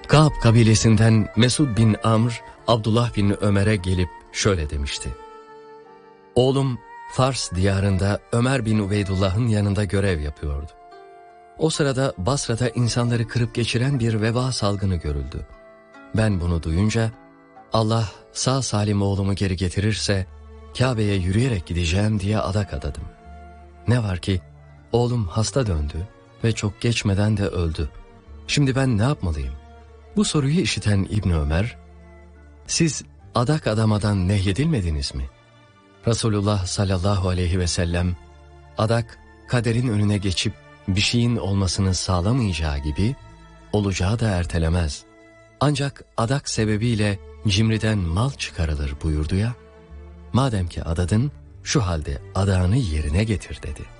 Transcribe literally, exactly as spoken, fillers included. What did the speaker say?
Kâb kabilesinden Mesud bin Amr, Abdullah bin Ömer'e gelip şöyle demişti. Oğlum Fars diyarında Ömer bin Ubeydullah'ın yanında görev yapıyordu. O sırada Basra'da insanları kırıp geçiren bir veba salgını görüldü. Ben bunu duyunca, Allah sağ salim oğlumu geri getirirse Kabe'ye yürüyerek gideceğim diye adak adadım. Ne var ki oğlum hasta döndü ve çok geçmeden de öldü. Şimdi ben ne yapmalıyım? Bu soruyu işiten İbni Ömer, siz adak adamadan nehyedilmediniz mi? Resulullah sallallahu aleyhi ve sellem, adak kaderin önüne geçip bir şeyin olmasını sağlamayacağı gibi olacağı da ertelemez. Ancak adak sebebiyle cimriden mal çıkarılır buyurdu ya. Madem ki adadın, şu halde adağını yerine getir dedi.